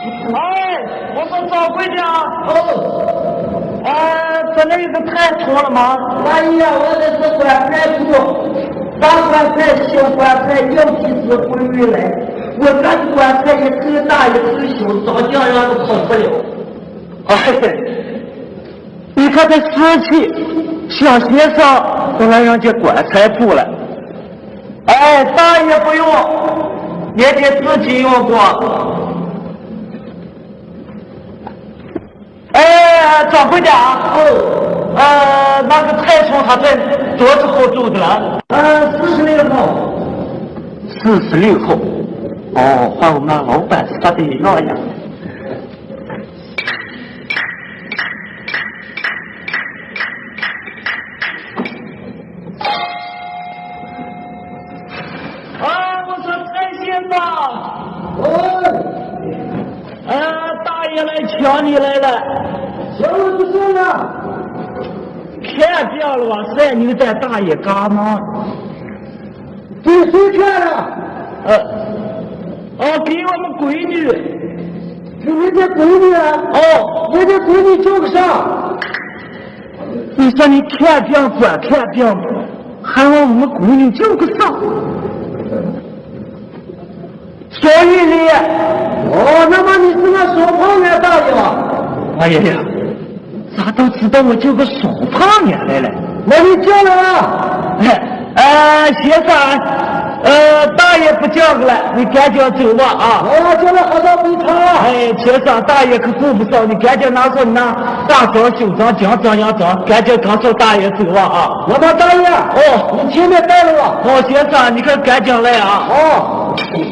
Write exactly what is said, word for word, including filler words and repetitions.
哎，我说掌柜的啊。 哦。 呃，这里有个太冲了吗？ 哎呀，我这是棺材铺，大棺材、小棺材，要皮子回回来。我看棺材一头大一头小，长这样都跑不了。 哎，你看这瓷器，小先生都来人家棺材铺了。哎，大爷不用，也得自己用过。哎，掌柜的啊， 哦， 呃，那个太冲他在多少号住的了？ 呃，四十六号。 四十六号。哦，和我们老板说的一样呀。啊，我说蔡先生。 哦。 呃，大爷来抢你来了。 抢我不行了。 看见了吧？三女在大爷干嘛？ 给谁看了？ 呃，哦，给我们闺女。 给人家闺女啊？ 哦， 人家闺女叫个啥？ 你说你看病管看病，还问我们闺女叫个啥？小玉丽。 哦，那么你是那双胖脸大爷吧？ 哎呀呀，咋都知道我叫个双胖脸来了？ 那你叫了啊？ 呃，先生，呃，大爷不叫了，你赶紧走吧啊！ 哦，叫了好到回他。 哎，先生，大爷可顾不上，你赶紧拿出你那大装、小装、奖章、洋章，赶紧刚说大爷走吧啊！ 那么大爷， 哦， 你前面带了吧？ 哦，先生，你可赶紧来啊！ 哦。